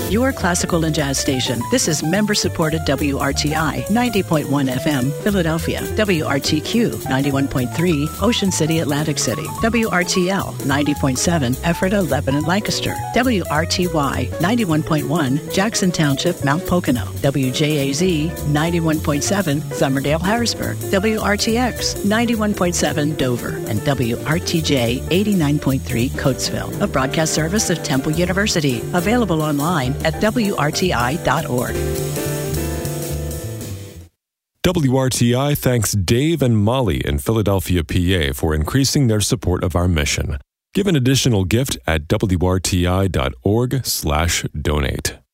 your classical and jazz station. This is member-supported WRTI 90.1 FM, Philadelphia, WRTQ 91.3, Ocean City, Atlantic City, WRTL 90.7, Ephrata, Lebanon, Lancaster, WRTY 91.1, Jackson Township, Mount Pocono, WJAZ 91.7, Somerdale, Harrisburg, WRTX 91.7, Dover, and WRTJ 89.3, Coatesville, a broadcast service of Temple University, available online at WRTI.org. WRTI thanks Dave and Molly in Philadelphia, PA for increasing their support of our mission. Give an additional gift at WRTI.org/donate.